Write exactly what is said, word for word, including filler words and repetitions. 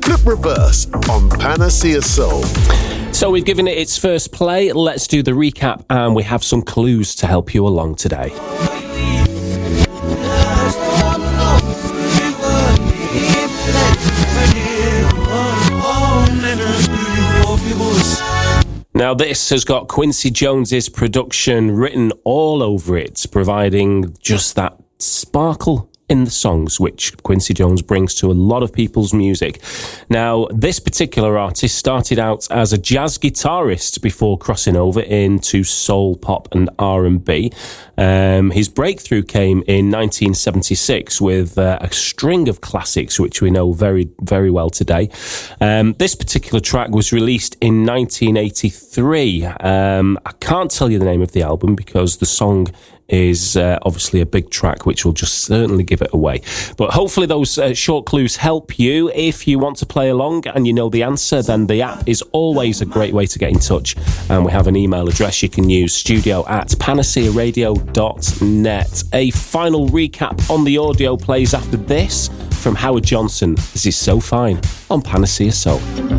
Flip Reverse on Panacea Soul. So we've given it its first play. Let's do the recap, and we have some clues to help you along today. Now, this has got Quincy Jones's production written all over it, providing just that sparkle in the songs, which Quincy Jones brings to a lot of people's music. Now, this particular artist started out as a jazz guitarist before crossing over into soul, pop and R and B. Um, his breakthrough came in nineteen seventy-six with uh, a string of classics, which we know very, very well today. Um, this particular track was released in nineteen eighty-three. Um, I can't tell you the name of the album because the song is uh, obviously a big track, which will just certainly give it away. But hopefully those uh, short clues help you. If you want to play along and you know the answer, then the app is always a great way to get in touch. And we have an email address you can use, studio at panacea radio dot net. A final recap on the audio plays after this from Howard Johnson. This is So Fine on Panacea Soul.